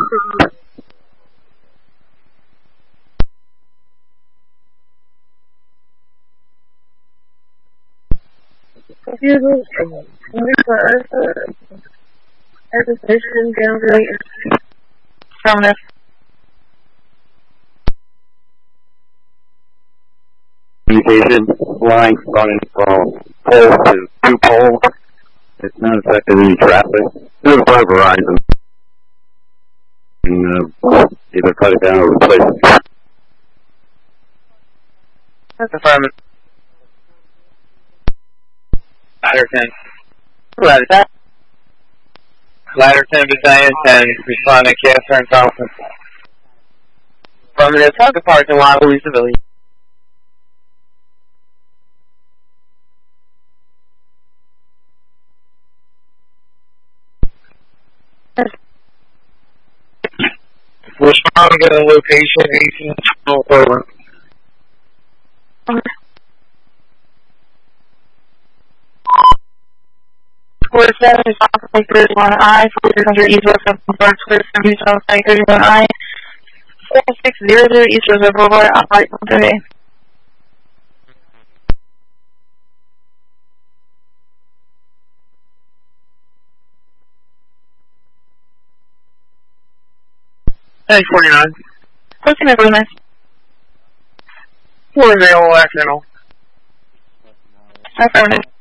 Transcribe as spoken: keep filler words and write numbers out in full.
Confusing and as a station downgrade from this. Communication line running from pole to two poles. It's not affecting any traffic. This is by Verizon. And, uh, either cut it down or replace it. That's affirmative. Ladder ten. Ladder ten. Ladder ten Battalion ten, responding to K S R conference. Affirmative, have the parking lot, police civilian. Responding to the location eighteen twelve over. Square seven is off like thirty-one I, four hundred East West of Boulevard, Square seven is off like thirty-one I, four six zero zero East West of Boulevard, operate one thirty. Hey, forty-nine. Posting improvements. Four available, accidental. Affirmative.